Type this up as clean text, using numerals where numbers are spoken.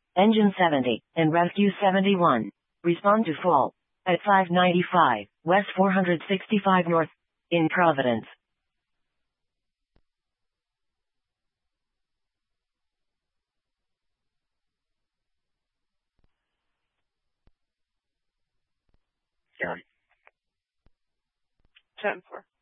Engine 70, and Rescue 71. Respond to fall. At 595, West 465 North, in Providence. John. 10-4.